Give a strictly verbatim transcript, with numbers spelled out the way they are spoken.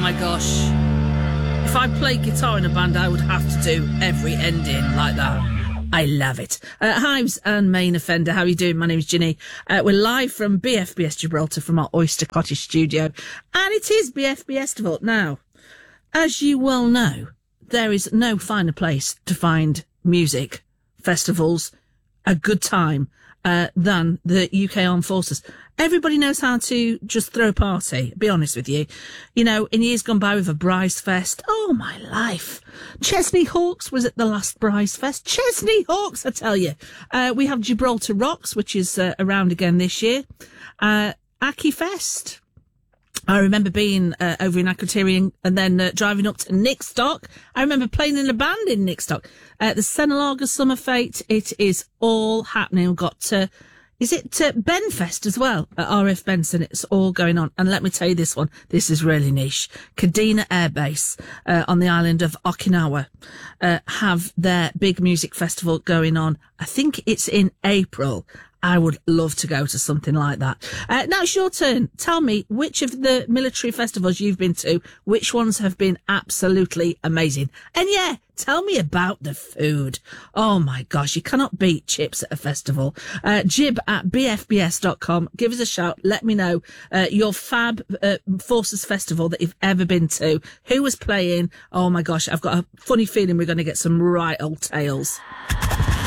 my gosh. If I played guitar in a band, I would have to do every ending like that. I love it. Uh, Hives and Main Offender, how are you doing? My name's Ginny. Uh, we're live from B F B S Gibraltar from our Oyster Cottage studio. And it is B F B Festival. Now, as you well know, there is no finer place to find music, festivals, a good time, uh, than the U K Armed Forces. Everybody knows how to just throw a party, be honest with you. You know, in years gone by with a Bryce Fest, oh my life. Chesney Hawks was at the last Bryce Fest. Chesney Hawks, I tell you. Uh, we have Gibraltar Rocks, which is uh, around again this year. Uh, Aki Fest. I remember being uh, over in Akrotiri and then uh, driving up to Nickstock. I remember playing in a band in Nickstock. Uh, the Senalaga Summer Fete, it is all happening. We've got, uh, is it uh, Benfest as well at R F Benson? It's all going on. And let me tell you this one. This is really niche. Kadena Air Base uh, on the island of Okinawa uh, have their big music festival going on. I think it's in April. I would love to go to something like that. Uh, now it's your turn. Tell me which of the military festivals you've been to, which ones have been absolutely amazing. And yeah, tell me about the food. Oh my gosh, you cannot beat chips at a festival. Uh, jib at b f b s dot com. Give us a shout. Let me know uh, your fab uh, Forces festival that you've ever been to. Who was playing? Oh my gosh, I've got a funny feeling we're going to get some right old tales.